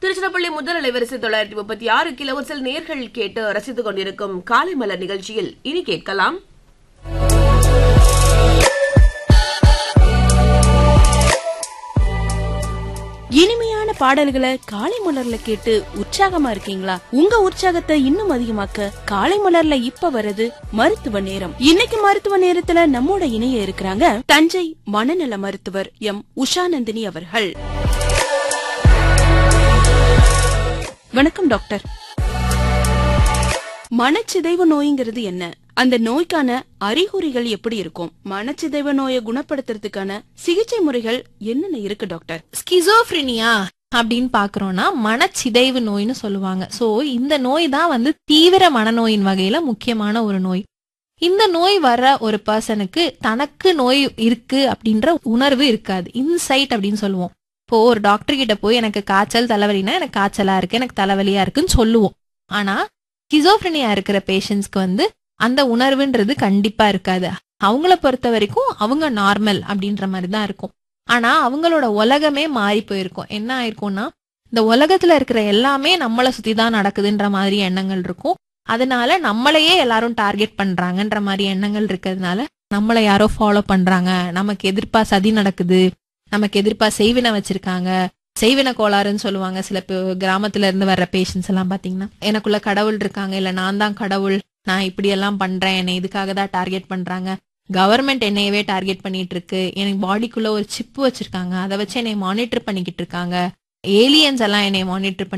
திருச்சிராப்பள்ளி முதல் அலைவரிசை 936 கிலோவர்ஸில் நேர்கள் கேட்டு ரசித்துக் கொண்டிருக்கும் காலை மலர் நிகழ்ச்சியில் இனி கேட்கலாம். இனிமையான பாடல்களை காலை மலர்ல கேட்டு உற்சாகமா இருக்கீங்களா? உங்க உற்சாகத்தை இன்னும் அதிகமாக்க காலை மலர்ல இப்ப வருது மருத்துவ நேரம். இன்னைக்கு மருத்துவ நேரத்துல நம்மோட இணைய இருக்கிறாங்க தஞ்சை மனநல மருத்துவர் எம் உஷாநந்தினி அவர்கள். வணக்கம் டாக்டர். மனச்சிதைவு நோய்ங்கிறது என்ன? அந்த நோய்க்கான அறிகுறிகள் எப்படி இருக்கும்? மனச்சிதைவு நோயை குணப்படுத்துறதுக்கான சிகிச்சை முறைகள் என்னென்ன இருக்கு டாக்டர்? ஸ்கிசோஃப்ரினியா அப்படின்னு பாக்குறோம்னா மனச்சிதைவு நோய்னு சொல்லுவாங்க. சோ இந்த நோய் தான் தீவிர மனநோயின் வகையில முக்கியமான ஒரு நோய். இந்த நோய் வர ஒரு பர்சனுக்கு தனக்கு நோய் இருக்கு அப்படின்ற உணர்வு இருக்காது. இன்சைட் அப்படின்னு சொல்லுவோம். இப்போ ஒரு டாக்டர் கிட்ட போய் எனக்கு காய்ச்சல் தலைவலினா எனக்கு காய்ச்சலா இருக்கு, எனக்கு தலைவலியா இருக்குன்னு சொல்லுவோம். ஆனா ஸ்கிசோஃப்ரினியா இருக்கிற பேஷண்ட்ஸ்க்கு அந்த உணர்வுன்றது கண்டிப்பா இருக்காது. அவங்கள பொறுத்த வரைக்கும் அவங்க நார்மல் அப்படின்ற மாதிரி தான் இருக்கும். ஆனா அவங்களோட உலகமே மாறி போயிருக்கும். என்ன ஆயிருக்கும்னா இந்த உலகத்துல இருக்கிற எல்லாமே நம்மளை சுத்தி தான் நடக்குதுன்ற மாதிரி எண்ணங்கள் இருக்கும். அதனால நம்மளையே எல்லாரும் டார்கெட் பண்றாங்கன்ற மாதிரி எண்ணங்கள் இருக்கிறதுனால நம்மளை யாரோ ஃபாலோ பண்றாங்க, நமக்கு எதிர்ப்பா சதி நடக்குது, நமக்கு எதிர்ப்பா செய்வினை வச்சிருக்காங்க, செய்வின கோளாறுன்னு சொல்லுவாங்க. சில கிராமத்துல இருந்து வர்ற பேஷண்ட்ஸ் எல்லாம் பாத்தீங்கன்னா எனக்குள்ள கடவுள் இருக்காங்க, இல்ல நான் தான் கடவுள், நான் இப்படி எல்லாம் பண்றேன், என்னை இதுக்காக தான் டார்கெட் பண்றாங்க, கவர்மெண்ட் என்னையவே டார்கெட் பண்ணிட்டு இருக்கு, எனக்கு பாடிக்குள்ள ஒரு சிப் வச்சிருக்காங்க, அதை வச்சு என்னை மானிட்டர் பண்ணிக்கிட்டு இருக்காங்க, ஏலியன்ஸ் எல்லாம் என்னை மானிட்டர்